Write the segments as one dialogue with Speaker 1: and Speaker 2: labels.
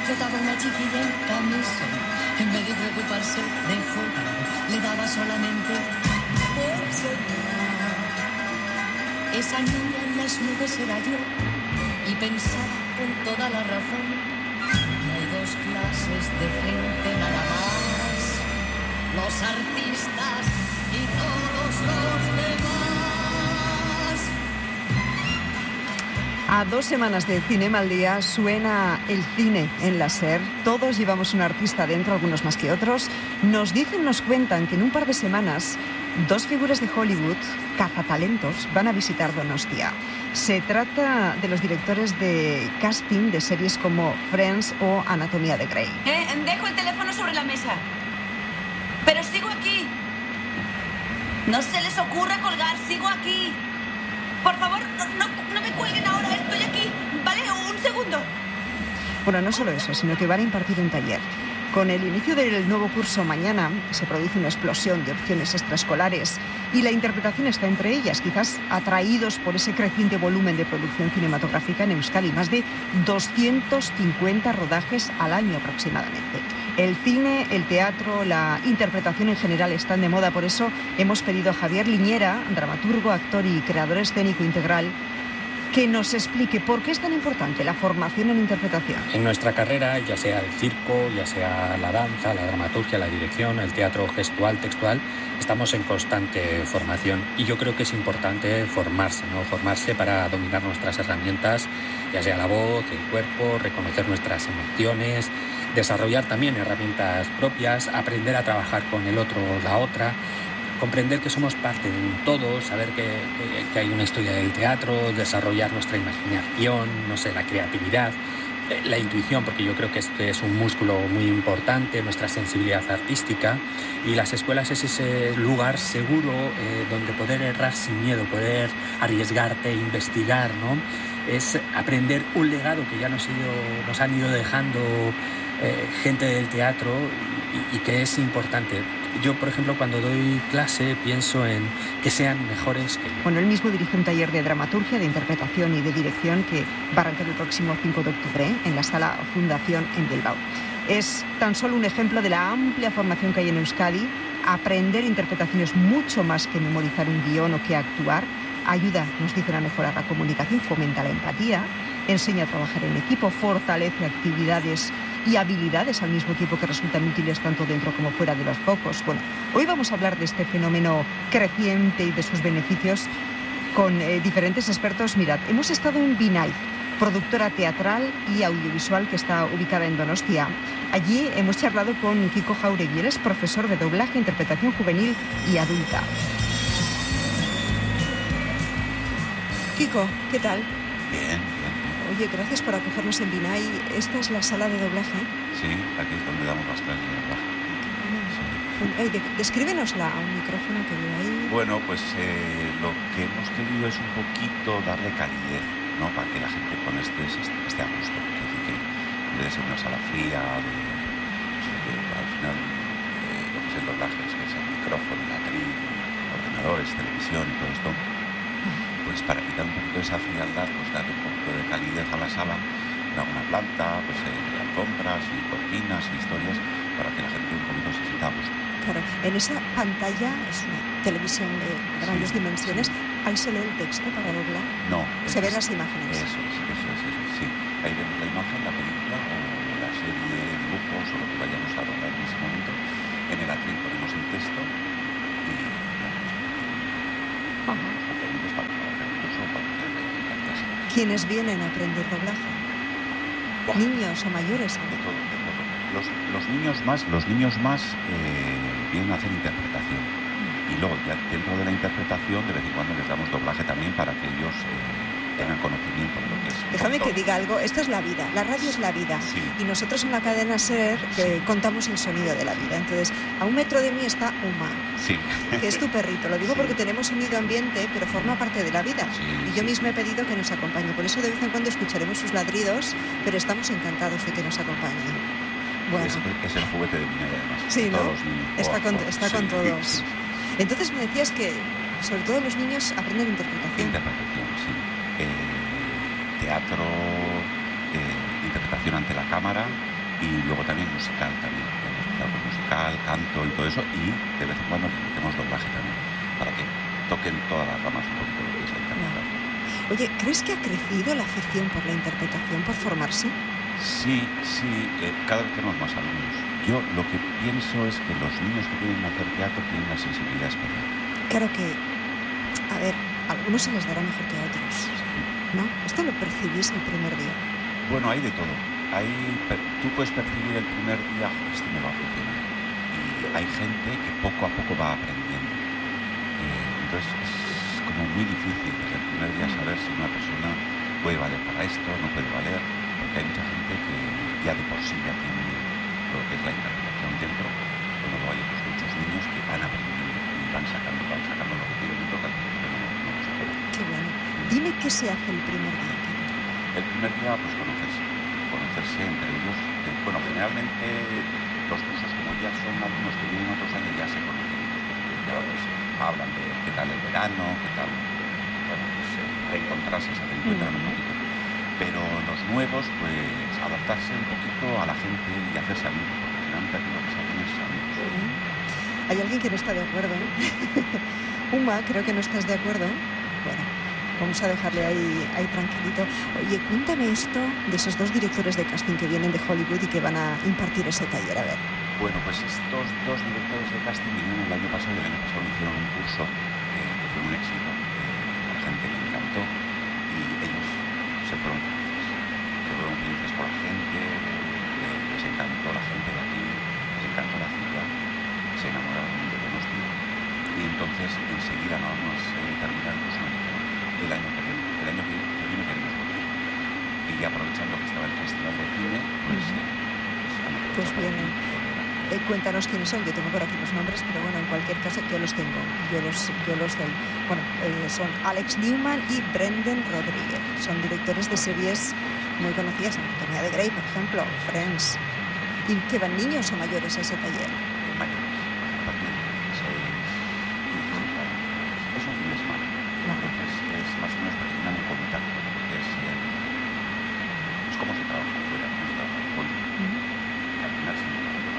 Speaker 1: trataba a una chiquilla en camisón. En vez de preocuparse de jugar, le daba solamente por soñar. Esa niña en las nubes era yo, y pensaba con toda la razón: no hay dos clases de gente nada más, los artistas y todos los demás.
Speaker 2: A 2 semanas de Cinema al Día suena el cine en la SER. Todos llevamos un artista dentro, algunos más que otros. Nos cuentan que en un par de semanas 2 figuras de Hollywood, cazatalentos, van a visitar Donostia. Se trata de los directores de casting de series como Friends o Anatomía de Grey.
Speaker 3: Dejo el teléfono sobre la mesa. Pero sigo aquí. No se les ocurra colgar, sigo aquí. Por favor, no me cuelguen ahora, estoy aquí. ¿Vale? Un segundo.
Speaker 2: Bueno, no solo eso, sino que van a impartir un taller. Con el inicio del nuevo curso mañana se produce una explosión de opciones extraescolares y la interpretación está entre ellas, quizás atraídos por ese creciente volumen de producción cinematográfica en Euskadi, más de 250 rodajes al año aproximadamente. El cine, el teatro, la interpretación en general están de moda, por eso hemos pedido a Javier Liñera, dramaturgo, actor y creador escénico integral, que nos explique por qué es tan importante la formación en interpretación.
Speaker 4: En nuestra carrera, ya sea el circo, ya sea la danza, la dramaturgia, la dirección, el teatro gestual, textual, estamos en constante formación y yo creo que es importante formarse, ¿no? Formarse para dominar nuestras herramientas, ya sea la voz, el cuerpo, reconocer nuestras emociones, desarrollar también herramientas propias, aprender a trabajar con el otro o la otra, comprender que somos parte de un todo, saber que hay una historia del teatro, desarrollar nuestra imaginación, no sé, la creatividad, la intuición, porque yo creo que este es un músculo muy importante, nuestra sensibilidad artística, y las escuelas es ese lugar seguro donde poder errar sin miedo, poder arriesgarte, investigar, ¿no? Es aprender un legado que ya nos han ido dejando gente del teatro y que es importante. Yo, por ejemplo, cuando doy clase pienso en que sean mejores que yo.
Speaker 2: Bueno, él mismo dirige un taller de dramaturgia, de interpretación y de dirección que va a arrancar el próximo 5 de octubre en la Sala Fundación en Bilbao. Es tan solo un ejemplo de la amplia formación que hay en Euskadi. Aprender interpretación es mucho más que memorizar un guión o que actuar. Ayuda, nos dicen, a mejorar la comunicación, fomenta la empatía, enseña a trabajar en equipo, fortalece actividades y habilidades al mismo tiempo que resultan útiles tanto dentro como fuera de los focos. Bueno, hoy vamos a hablar de este fenómeno creciente y de sus beneficios con diferentes expertos. Mirad, hemos estado en Binay, productora teatral y audiovisual que está ubicada en Donostia. Allí hemos charlado con Kiko Jauregui, él es profesor de doblaje, interpretación juvenil y adulta. Kiko, ¿qué tal?
Speaker 5: Bien.
Speaker 2: Oye, gracias por acogernos en Binay. ¿Esta es la sala de doblaje?
Speaker 5: Sí, aquí es donde damos las clases de doblaje. Sí.
Speaker 2: Descríbenosla a un micrófono que veo ahí.
Speaker 5: Bueno, pues lo que hemos querido es un poquito darle calidez, ¿no? Para que la gente con esté a gusto. Es decir, que en vez de ser una sala fría, al final lo que es el doblaje es que es el micrófono, la atril, ordenadores, televisión y todo esto. Pues para quitar un poquito esa frialdad, pues darle un poquito de calidez a la sala, con alguna planta, pues alfombras y cortinas y historias, para que la gente un poquito se sienta a gusto.
Speaker 2: Claro, en esa pantalla, es una televisión de grandes dimensiones, ¿ahí se lee el texto para doblar?
Speaker 5: No.
Speaker 2: Se ven las imágenes.
Speaker 5: Eso, sí. Ahí vemos la imagen, la película o la serie de dibujos o lo que vayamos a doblar en ese momento. En el atril ponemos el texto y
Speaker 2: ¿Quiénes vienen a aprender doblaje? ¿Niños o mayores?
Speaker 5: De todo. Los niños más vienen a hacer interpretación. Y luego, ya dentro de la interpretación, de vez en cuando les damos doblaje también para que ellos tengan conocimiento de lo que es.
Speaker 2: Déjame que diga algo, esto es la vida, la radio es la vida.
Speaker 5: Sí.
Speaker 2: Y nosotros en la cadena SER contamos el sonido de la vida. Entonces, a 1 metro de mí está Uma,
Speaker 5: sí.
Speaker 2: que es tu perrito. Lo digo
Speaker 5: Sí.
Speaker 2: porque tenemos sonido ambiente, pero forma parte de la vida.
Speaker 5: Sí,
Speaker 2: y yo misma he pedido que nos acompañe. Por eso de vez en cuando escucharemos sus ladridos, pero estamos encantados de que nos acompañe. Bueno.
Speaker 5: Es el juguete de Binay, además.
Speaker 2: Sí, ¿no?
Speaker 5: Todos los niños.
Speaker 2: Está con todos. Entonces me decías que, sobre todo los niños, aprenden interpretación.
Speaker 5: Interpretación, sí. Teatro, interpretación ante la cámara, Y luego también musical, también. Algo musical, canto y todo eso. Y de vez en cuando les metemos doblaje también, para que toquen todas las ramas un poquito de lo que es la interpretación.
Speaker 2: Oye, ¿crees que ha crecido la afición por la interpretación, por formarse?
Speaker 5: Sí, cada vez tenemos más alumnos. Yo lo que pienso es que los niños que vienen a hacer teatro tienen una sensibilidad especial.
Speaker 2: Claro que, a ver, a algunos se les dará mejor que a otros, ¿no? ¿Esto lo percibís el primer día?
Speaker 5: Bueno, hay de todo. Tú puedes percibir el primer día, esto me va a funcionar. Y hay gente que poco a poco va aprendiendo. Entonces es como muy difícil desde el primer día saber si una persona puede valer para esto, no puede valer, porque hay mucha gente que ya de por sí ya tiene lo que es la interpretación dentro, pero luego hay otros muchos niños que van aprendiendo y van sacando lo que tienen dentro, que no lo saben.
Speaker 2: Qué bueno. Dime qué se hace el primer día.
Speaker 5: El primer día, pues conocerse entre ellos. Bueno, generalmente los cursos, como ya son algunos que vienen otros años, ya se conocen. Ya pues, hablan de qué tal el verano, qué tal, bueno, pues reencontrarse, se reencuentran un poquito. Pero los nuevos, pues adaptarse un poquito a la gente y hacerse amigos, porque generalmente aquí lo que se hacen es amigos.
Speaker 2: Hay alguien que no está de acuerdo. Uma, creo que no estás de acuerdo. Bueno, vamos a dejarle ahí tranquilito. Oye, cuéntame esto de esos dos directores de casting que vienen de Hollywood y que van a impartir ese taller, a ver.
Speaker 5: Bueno, pues estos dos directores de casting vinieron el año pasado y el año pasado hicieron un curso que fue un éxito, a la gente le encantó y ellos se fueron felices con la gente, les encantó la gente de aquí, les encantó la ciudad, se enamoraron de Donosti y entonces enseguida nada más terminar el curso me dijeron el año que viene queremos volver. Y aprovechando que estaba el festival de cine,
Speaker 2: pues vienen. Cuéntanos quiénes son. Yo tengo por aquí los nombres, pero bueno, en cualquier caso yo los tengo. Yo los doy. Bueno, son Alex Newman y Brendan Rodríguez. Son directores de series muy conocidas, Anatomía de Grey, por ejemplo, Friends. ¿Y qué van, niños o mayores a ese taller?
Speaker 5: Mayores, a partir de 6, 15 años. Es un fin de semana. Entonces es más o menos para que tengan un contacto, porque es como se trabaja afuera, como se trabaja en Hollywood. Y al final sí,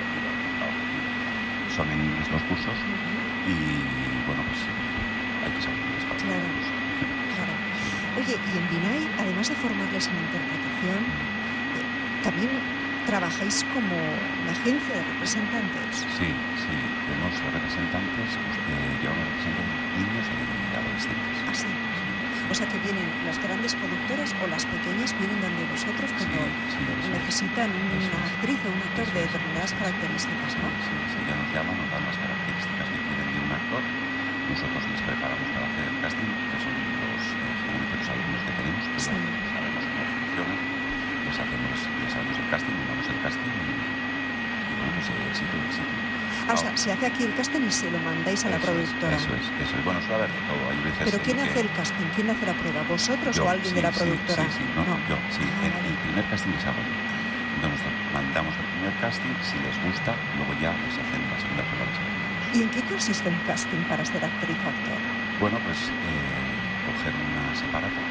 Speaker 5: son en inglés los cursos y bueno, pues hay que saber inglés para
Speaker 2: claro. Oye, y en BINAI, además de formarles en interpretación, también trabajáis como una agencia de representantes.
Speaker 5: Sí, tenemos representantes, llevamos representantes niños y adolescentes.
Speaker 2: ¿Ah, sí? O sea que vienen las grandes productoras o las pequeñas vienen donde vosotros cuando necesitan una actriz o un actor de determinadas características, ¿no?
Speaker 5: Sí, ya nos llaman, nos dan las características que quieren de un actor. Nosotros les preparamos para hacer el casting, que son los alumnos que tenemos, que ya sabemos cómo funciona. Les hacemos el casting, mandamos el casting y bueno, pues éxito.
Speaker 2: O sea, se hace aquí el casting y se lo mandáis a la productora.
Speaker 5: Eso es. Bueno, suele haber de todo. Hay veces.
Speaker 2: ¿Pero quién hace el casting? ¿Quién hace la prueba? ¿Vosotros o alguien de la productora?
Speaker 5: No. Yo. El primer casting es hago yo. Entonces mandamos el primer casting, si les gusta, luego ya les hacen la segunda prueba.
Speaker 2: ¿Y en qué consiste un casting para ser actriz o actor?
Speaker 5: Bueno, pues coger una separata,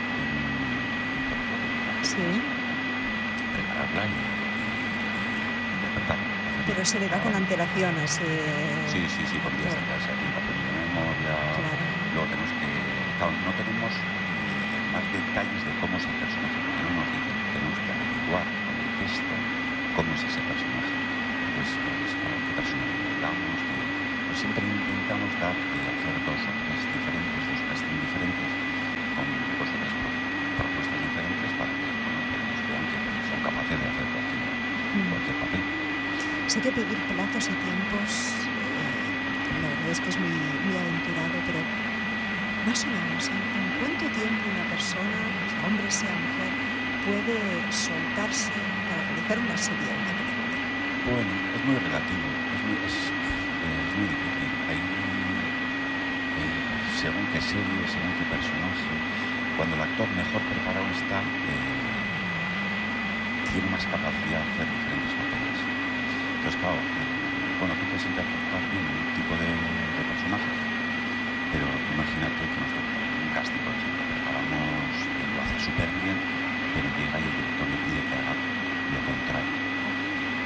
Speaker 5: prepararla y interpretarla.
Speaker 2: Pero se le da con antelación a ese...
Speaker 5: Sí, porque ya se apunta por mi memoria.
Speaker 2: Claro.
Speaker 5: Luego tenemos que... Claro, no tenemos más detalles de cómo es el personaje, porque no nos dicen. Tenemos que averiguar con el texto cómo es ese personaje. Entonces, qué personaje hablamos, pues siempre intentamos hacer dos o tres diferentes, dos castings diferentes, con dos o tres propuestas diferentes para que ellos vean que son capaces de hacer cualquier papel.
Speaker 2: Sé que pedir plazos y tiempos, la verdad es que es muy aventurado, pero más o menos, ¿en cuánto tiempo una persona, sea hombre, sea mujer, puede soltarse para realizar una serie o una película?
Speaker 5: Bueno, es muy relativo, es muy difícil. Hay, según qué serie, según qué personaje, cuando el actor mejor preparado está, tiene más capacidad de hacer diferentes papeles. Entonces, claro, tú puedes interpretar bien un tipo de personaje, pero imagínate que nosotros en un casting, por ejemplo, preparamos, lo hace súper bien, pero llega y el director le pide que haga lo contrario.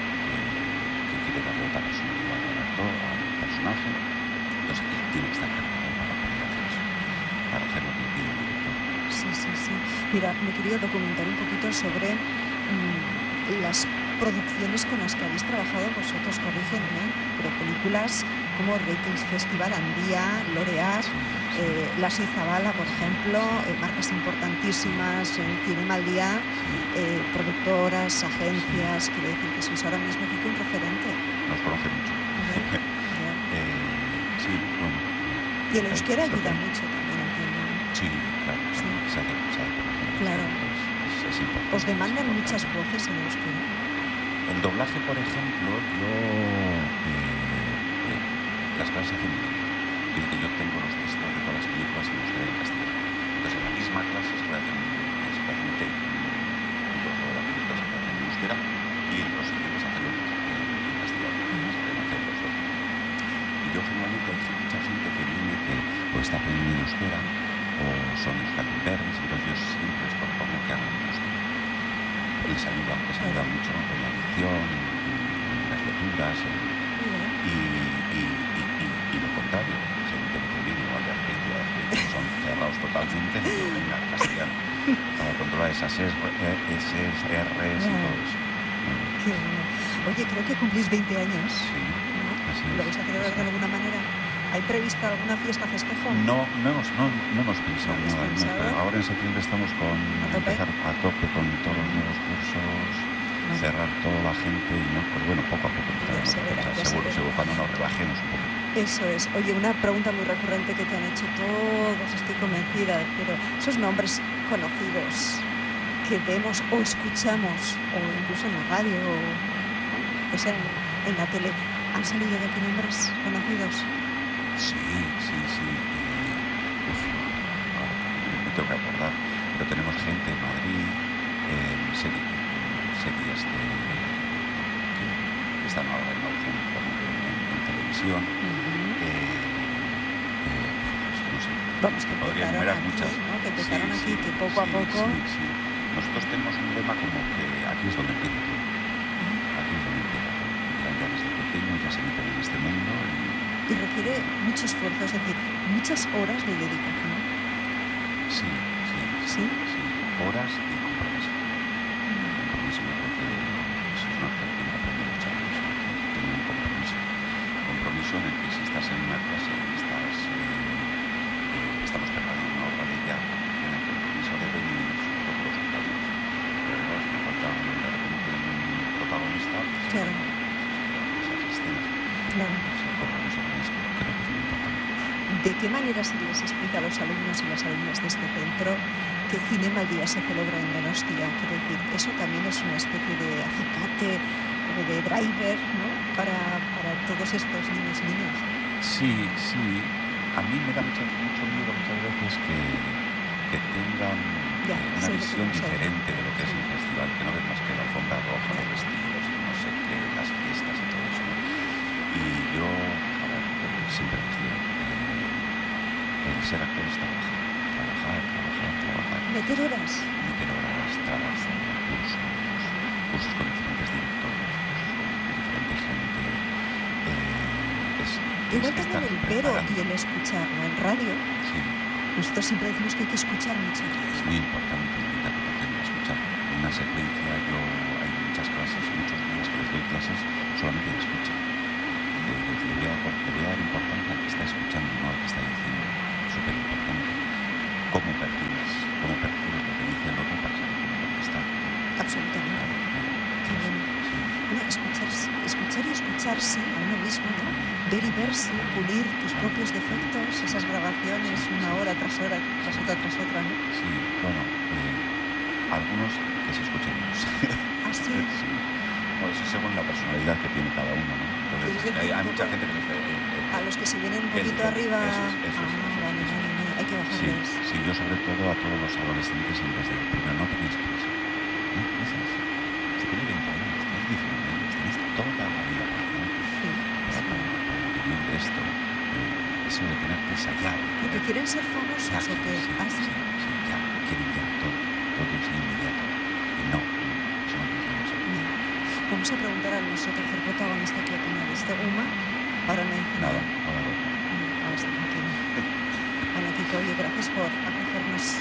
Speaker 5: personaje, entonces él tiene que estar preparado para poder hacer eso, para hacer lo que le pide el director.
Speaker 2: Sí. Mira, me he querido documentar un poquito sobre las producciones con las que habéis trabajado vosotros, corrígenme, pero películas como Ratings Festival, Andía, L'Oreal, Las Izabala, por ejemplo, marcas importantísimas en Cinema al Día, productoras, agencias, quiero decir que sois ahora mismo aquí un referente.
Speaker 5: Nos conoce mucho. Sí, bueno.
Speaker 2: Y el euskera ayuda mucho también, entiendo.
Speaker 5: Sí, claro,
Speaker 2: Sí.
Speaker 5: se hace.
Speaker 2: Claro.
Speaker 5: Es importante.
Speaker 2: ¿Os demandan muchas voces en euskera?
Speaker 5: En doblaje, por ejemplo, yo las clases se hacen en inglés. Quiero decir, yo tengo los textos de todas las películas en euskera y en castellano. Entonces, en la misma clase se puede hacer un take, un trozo de la película se puede hacer en euskera y los siguientes hacerlo en castellano. Se pueden hacer los dos. Y yo generalmente hay mucha gente que viene que o está aprendiendo euskera o son euskalduberris, entonces yo siempre les propongo que hagan euskera. Les ayuda mucho en la dicción, en las lecturas, y lo contrario, gente que viene igual de Azpeitia, son cerrados totalmente, venga, castellano, para controlar esas R's y todo eso.
Speaker 2: Qué bueno. Oye, creo que cumplís 20 años.
Speaker 5: Sí,
Speaker 2: ¿No?
Speaker 5: así
Speaker 2: ¿Lo
Speaker 5: es.
Speaker 2: vais a celebrar de alguna manera? ¿Hay prevista alguna fiesta festejo?
Speaker 5: No hemos pensado
Speaker 2: ¿No habéis
Speaker 5: nada.
Speaker 2: pensado?
Speaker 5: Pero ahora en septiembre estamos con
Speaker 2: ¿A tope?
Speaker 5: empezar a tope con todos los nuevos cursos,
Speaker 2: Vale.
Speaker 5: cerrar toda la gente y no, pues bueno, poco a poco empezaremos
Speaker 2: se
Speaker 5: a
Speaker 2: verá,
Speaker 5: pensar,
Speaker 2: ya se
Speaker 5: seguro,
Speaker 2: verá.
Speaker 5: cuando nos relajemos un poco.
Speaker 2: Eso es. Oye, una pregunta muy recurrente que te han hecho todos, estoy convencida, pero esos nombres conocidos que vemos o escuchamos, o incluso en la radio, o que sea en la tele, ¿han salido de aquí nombres conocidos?
Speaker 5: Sí. Ahora me tengo que acordar, pero tenemos gente en Madrid, series que están ahora en auge, por ejemplo, en televisión. No sé.
Speaker 2: Vamos, que
Speaker 5: Podría
Speaker 2: empezaron
Speaker 5: enumerar
Speaker 2: aquí,
Speaker 5: muchas.
Speaker 2: ¿no? Que empezaron aquí, que poco a poco...
Speaker 5: Sí. Nosotros tenemos un lema como que aquí es donde empieza todo. Aquí es donde empieza todo. Ya desde pequeño ya se meten en este mundo
Speaker 2: Y requiere mucho esfuerzo, es decir, muchas horas de dedicación.
Speaker 5: Sí. Horas y compromiso. Compromiso, porque eso es una cosa que aprende mucho. Tener un compromiso. Compromiso en el que si estás en una clase y estamos preparando una obra de teatro, en el compromiso de venir todos los compañeros. Pero no, si me falta de repente un protagonista, pues
Speaker 2: Claro.
Speaker 5: esas escenas.
Speaker 2: Claro.
Speaker 5: Ese compromiso con esto creo que es muy importante.
Speaker 2: ¿De qué manera se les explica a los alumnos y las alumnas de este centro que Cinema al Día se celebra en Donostia? Quiero decir, eso también es una especie de acicate o de driver, ¿no? Para todos estos niños y niñas.
Speaker 5: Sí. A mí me da mucho miedo muchas veces que tengan una visión diferente de lo que es un festival, que no ven más que la alfombra roja, los vestidos, y no sé qué, las fiestas y todo eso, ¿no? Y yo, siempre les digo, el ser actor es trabajar.
Speaker 2: Meter horas.
Speaker 5: Trabajar, cursos con diferentes directores, cursos con diferente gente.
Speaker 2: Igual también el ver
Speaker 5: preparado.
Speaker 2: y el escuchar, ¿no? En radio,
Speaker 5: Sí,
Speaker 2: nosotros siempre decimos que hay que escuchar mucho.
Speaker 5: es muy importante la interpretación de escuchar. En una secuencia hay muchas clases, muchos días que les doy clases solamente de escucha. Le voy a dar importancia al que está escuchando, no al que está diciendo. Súper importante. ¿Cómo percibes lo que dice el otro para saber cómo contestar?
Speaker 2: Absolutamente. Qué bueno.
Speaker 5: Sí.
Speaker 2: Bueno, escuchar y escucharse a uno mismo, ¿no? Ver y verse, pulir tus propios defectos, esas grabaciones, una hora tras otra, ¿no?
Speaker 5: Sí, bueno, algunos que se escuchen menos.
Speaker 2: ¿Ah, sí?
Speaker 5: Sí. Bueno, eso según la personalidad que tiene cada uno, ¿no? Entonces,
Speaker 2: Sí,
Speaker 5: hay mucha gente que les
Speaker 2: A los que se vienen un
Speaker 5: Eso,
Speaker 2: poquito arriba...
Speaker 5: eso es.
Speaker 2: Vale, hay que bajarles.
Speaker 5: Sí, yo sobre todo a todos los adolescentes siempre les digo, primero no tenéis prisa. No, es así. Si tenéis 20 años, tenéis 19 años, tenéis toda la vida para vivir de esto. Eso de tener prisa ya.
Speaker 2: ¿Y que quieren ser famosos
Speaker 5: Ya,
Speaker 2: o qué?
Speaker 5: sí,
Speaker 2: ¿Ah, sí?
Speaker 5: ya, quieren ya todo es inmediato. Y no, eso no funciona así.
Speaker 2: Vamos a preguntar a nuestro tercer protagonista qué opina de este Uma. Ahora no dice
Speaker 5: Nada,
Speaker 2: nada.
Speaker 5: ahora no.
Speaker 2: Ahora está tranquilo. Bueno, Kiko, oye, gracias por acogernos